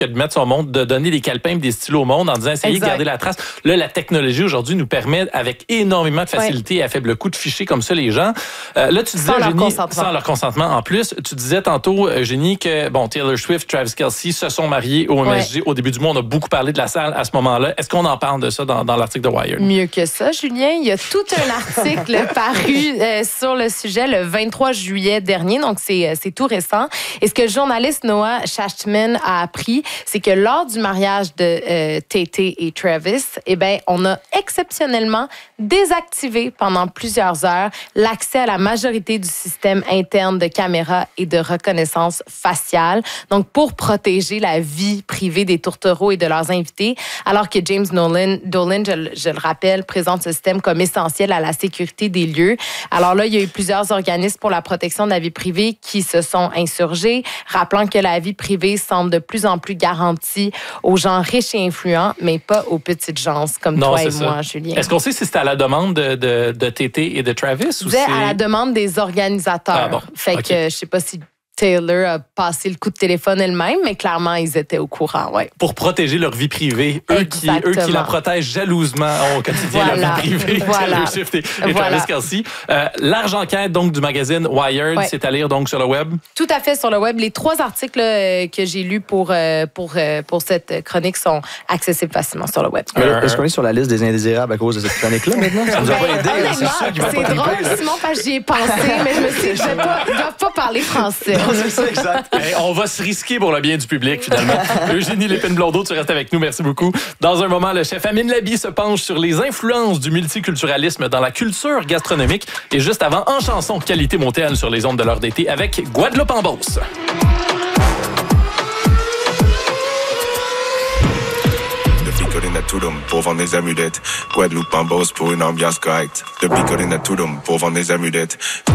que de mettre son monde, de donner des calepins et des stylos au monde en disant essayez de garder la trace. Là, la technologie aujourd'hui nous permet, avec énormément de facilité et à faible coût, de ficher comme ça les gens. Là, tu disais, Eugénie, sans leur consentement en plus, tu disais tantôt, Eugénie, que Taylor Swift, Travis Kelce se sont mariés au MSG. Au début du mois, on a beaucoup parlé de la salle à ce moment-là. Est-ce qu'on en parle de ça dans l'article de Wired? Mieux que ça, Julien. Il y a tout un article paru sur le sujet le 23 juillet dernier, donc c'est tout récent. Et ce que le journaliste Noah Schachtman a appris, c'est que lors du mariage de Tay-Tay et Travis, on a exceptionnellement désactivé pendant plusieurs heures l'accès à la majorité du système interne de caméras et de reconnaissance faciale, donc pour protéger la vie privée des tourtereaux et de leurs invités, alors que James Dolan, je le rappelle, présente ce système comme essentiel à la sécurité des lieux. Alors là, il y a eu plusieurs organismes pour la protection de la vie privée qui se sont insurgés, rappelant que la vie privée semble de plus en plus garantie aux gens riches et influents, mais pas aux petites gens comme toi et moi, Julien. Est-ce qu'on sait si c'était à la demande de Tay-Tay et de Travis? C'était à la demande des organisateurs. Fait que je sais pas si Taylor a passé le coup de téléphone elle-même, mais clairement, ils étaient au courant. Pour protéger leur vie privée. Eux qui la protègent jalousement au quotidien, leur vie privée. Taylor Swift et Travis Kelce. Large enquête donc, du magazine Wired, c'est à lire donc sur le web? Tout à fait, sur le web. Les 3 articles que j'ai lus pour cette chronique sont accessibles facilement sur le web. Est-ce qu'on est sur la liste des indésirables à cause de cette chronique-là maintenant? Ça nous a pas aidé. C'est sûr qu'il va pas drôle, Simon, parce que j'y ai pensé, mais je me suis dit, je ne dois pas parler français. C'est ça, exact. On va se risquer pour le bien du public, finalement. Eugénie Lépine-Blondeau, tu restes avec nous. Merci beaucoup. Dans un moment, le chef Amine Labi se penche sur les influences du multiculturalisme dans la culture gastronomique. Et juste avant, en chanson, qualité montée sur les ondes de l'heure d'été avec Guadeloupe en Beauce. Pour vendre des amulettes. Guadeloupe en Beauce pour une ambiance correcte. Depuis Colin à Touloum pour vendre des amulettes.